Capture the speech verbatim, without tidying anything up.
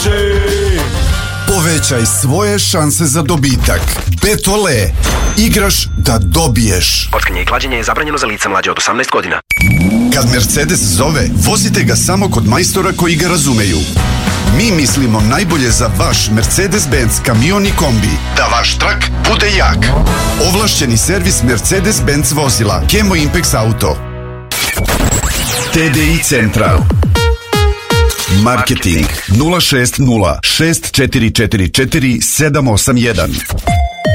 više. Povećaj svoje šanse za dobitak. Betole. Igraš da dobiješ. Kockanje i klađenje je zabranjeno za lica mlađe od osamnaest godina. Kad Mercedes zove, vozite ga samo kod majstora koji ga razumeju. Mi mislimo najbolje za vaš Mercedes-Benz kamion i kombi. Da vaš trak bude jak. Ovlašćeni servis Mercedes-Benz vozila. Kemo Impex Auto. T D I Central. Marketing nula šest nula šest četiri četiri četiri sedam osam jedan.